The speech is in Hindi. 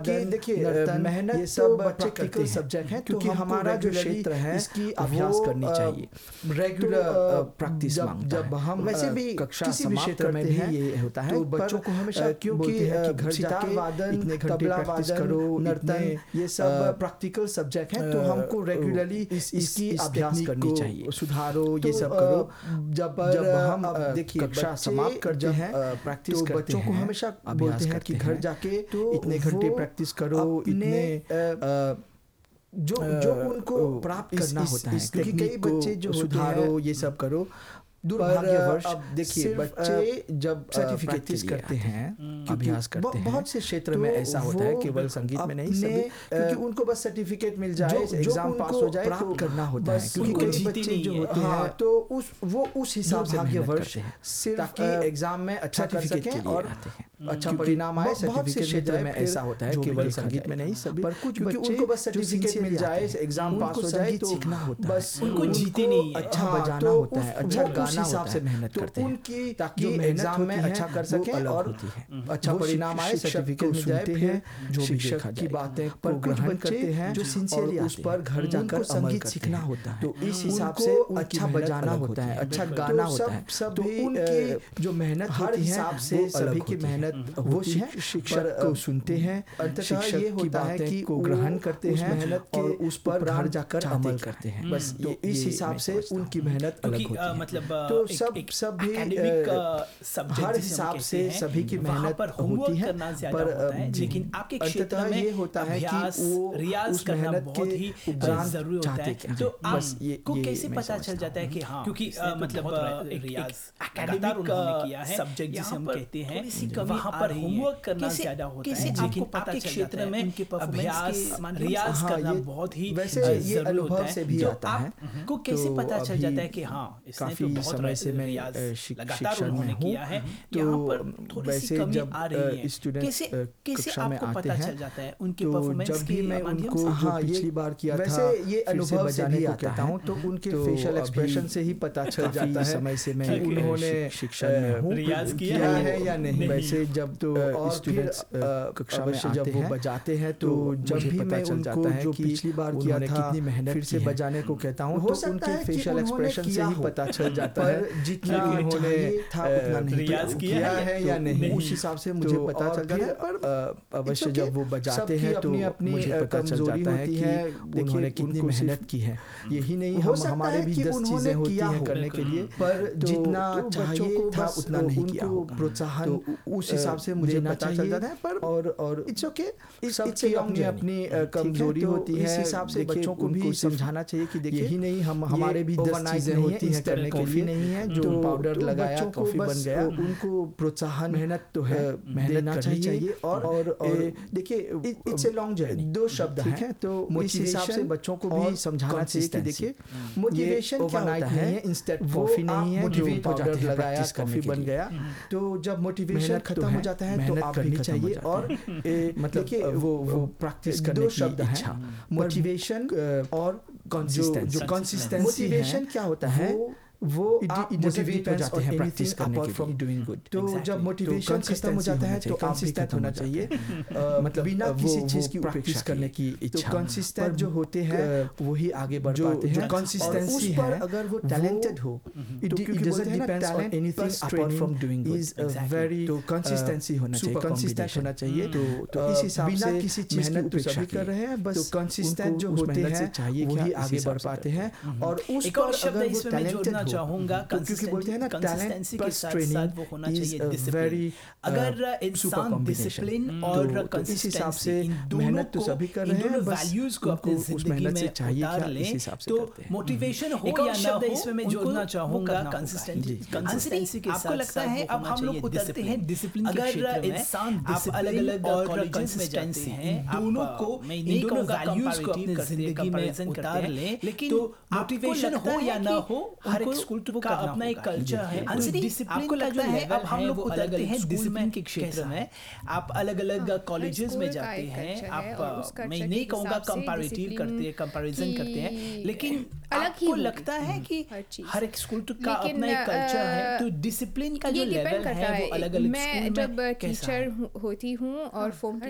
क्योंकि देखिए मेहनत ये सब प्रैक्टिकल सब्जेक्ट हैं, क्योंकि हमारा जो क्षेत्र है इसकी अभ्यास करनी चाहिए, रेगुलर प्रैक्टिस मांगता है। जब हम वैसे भी कक्षा समाप्त करते हैं ये होता है, तो बच्चों को हमेशा क्योंकि घर जाके इतने घंटे प्रैक्टिस करो, नर्तन ये सब प्रैक्टिकल सब्जेक्ट हैं, तो हमको रेगुलरली इसकी अभ्यास करनी चाहिए, सुधारो ये सब करो। जब हम देखिए कक्षा समाप्त करते हैं प्रैक्टिस करते हैं, बच्चों को हमेशा बोलते हैं कि घर जाके इतने घंटे प्रैक्टिस करो, इतने जो उनको प्राप्त करना होता है, क्योंकि कई बच्चे जो सुधारो ये सब करो। दुर्भाग्यवश अब देखिए बच्चे जब सर्टिफिकेट करते हैं, अभ्यास करते हैं, बहुत से क्षेत्र में ऐसा होता है, केवल संगीत में नहीं, सभी, क्योंकि उनको बस सर्टिफिकेट मिल जाए, एग्जाम पास हो जाए, प्राप्त करना होता है, क्योंकि कई बच्चे जो होते हैं तो उस हिसाब से दुर्भाग्यवश ताकि एग्जाम में अच्छा कर सकें और अच्छा परिणाम आए। बहुत से क्षेत्र में ऐसा होता है, केवल संगीत में नहीं, सभी, पर कुछ बच्चे उनको बस सर्टिफिकेट मिल जाए, एग्जाम पास हो जाए, तो सीखना होता है, बस उनको जीते नहीं, अच्छा बजाना होता है, अच्छा गाना हिसाब से मेहनत करते हैं, उनकी ताकि एग्जाम में अच्छा कर सके और अच्छा परिणाम आए, सर्टिफिकेट मिल जाए, फिर जो शिक्षक की बातें को ग्रहण करते हैं, जो सिंसियरली उस पर घर जाकर संगीत सीखना होता है, तो इस हिसाब से अच्छा बजाना होता है, अच्छा गाना होता है। तो उनकी जो मेहनत हर हिसाब से सभी की मेहनत वो शिक्षक को सुनते हैं, शिक्षक ये होता है कि को ग्रहण करते हैं मेहनत और उस पर घर जाकर अमल करते हैं, बस तो इस हिसाब से उनकी मेहनत अलग होती है। मतलब तो सब भी हर हिसाब से सभी की मेहनत होती है, पर लेकिन आपके क्षेत्र में ये होता है कि वो रियाज करना बहुत ही जरूरी होता है। तो आपको कैसे पता चल जाता है कि हाँ, क्योंकि मतलब रियाज एकेडमिक उन्होंने किया है, सब्जेक्ट जिसे हम कहते हैं, वहाँ पर होमवर्क करना ज्यादा होता है, लेकिन आपके क्षेत्र में अभ्यास रियाज करना बहुत ही जरूरी होता है। तो आपको कैसे पता चल जाता है कि हाँ इसने तो बहुत समय से मैं लगातार उन्होंने किया है, यहाँ पर थोड़ी सी कमी आ रही है, कैसे आपको पता चल जाता है उनके परफॉर्मेंस के माध्यम से? हाँ, पिछली बार किया था, वैसे ये अनुभव से भी कहता हूँ, तो उनके फेशियल एक्सप्रेशन से ही पता चल जाता है समय से मैं उन्होंने शिक्षण में हूँ रियाज किया है या नहीं। वैसे जब तो स्टूडेंट्स कक्षा में जब वो बजाते हैं, तो जब भी मैं उनको जो पिछली बार किया था कितनी मेहनत फिर से बजाने को कहता हूँ, तो उनके फेशियल एक्सप्रेशन से ही पता चल जाता है जितना उन्होंने था उतना नहीं रियाज किया है या नहीं, उस हिसाब से मुझे पता चलता है। पर अवश्य जब वो बजाते हैं तो मुझे पता चल जाता है कि उन्होंने कितनी मेहनत की है। यही नहीं, हमारे भी 10 चीजें होती हैं करने के लिए, पर जितना चाहिए था उतना नहीं किया, प्रोत्साहन उस हिसाब से मुझे पता चल जाता है। पर और इट्स ओके, सबकी अपनी अपनी कमजोरी होती है, इस हिसाब से बच्चों को भी समझाना चाहिए कि देखिए यही नहीं, हमारे भी 10 चीजें होती हैं करने के लिए, नहीं है जो पाउडर लगाया कॉफी बन गया। उनको प्रोत्साहन मेहनत तो है, मेहनत करनी चाहिए। और देखिए इट्स ए लॉन्ग जर्नी, 2 शब्द हैं, तो इस हिसाब से बच्चों को भी समझाना चाहिए कि देखिए मोटिवेशन क्या होता है, इंस्टेंट कॉफी नहीं है जो पाउडर लगाया कॉफी बन गया। तो जब मोटिवेशन खत्म हो जाता है तो आप करनी चाहिए, और मतलब कि वो प्रैक्टिस करने की इच्छा, मोटिवेशन और जो कंसिस्टेंसी। मोटिवेशन क्या होता है, वो मोटिवेट हो जाते हैं प्रैक्टिस करने के लिए, डूइंग गुड। तो जब मोटिवेशन खत्म हो जाता है तो कंसिस्टेंट होना चाहिए, मतलब बिना किसी चीज की प्रैक्टिस करने की इच्छा। कंसिस्टेंट जो होते हैं वही आगे बढ़ पाते हैं। कंसिस्टेंसी है, अगर वो टैलेंटेड हो, it doesn't depends on anything apart from doing good, is very, तो कंसिस्टेंसी होना चाहिए, कंसिस्टेंट होना चाहिए। तो इस हिसाब से किसी चीज की उपेक्षा कर रहे हैं, बस कंसिस्टेंट जो होते हैं वही आगे बढ़ पाते हैं। और उस पर अगर वो टैलेंटेड चाहूंगा, क्योंकि बोलते हैं ना कंसिस्टेंसी के साथ वो होना चाहिए डिसिप्लिन। अगर इंसान डिसिप्लिन और कंसिस्टेंसी इन दोनों को, इन दोनों वैल्यूज को अपनी जिंदगी में उतार लें, तो मोटिवेशन हो या ना हो, इसमें मैं जोड़ना चाहूंगा कंसिस्टेंसी के साथ। आपको लगता है अब हम लोग उतरते हैं डिसिप्लिन के क्षेत्र में, आप अलग-अलग कॉलेजेस में जाते हैं, दोनों को, इन दोनों वैल्यूज को अपनी जिंदगी में उतार लें, लेकिन मोटिवेशन हो या ना हो, हर एक स्कूल का अपना एक कल्चर है। आपको लगता है अब हम लोग उतरते हैं डिसिप्लिन के क्षेत्र में, आप अलग-अलग कॉलेजेस में जाते हैं, आप, मैं नहीं कहूँगा कंपैरेटिव करते हैं, कंपैरिजन करते हैं, लेकिन आपको लगता है कि हर एक स्कूल का अपना एक कल्चर है, तो डिसिप्लिन का जो लेवल है वो अलग-अलग स्कूल में मैं जब टीचर होती हूँ और फॉर्म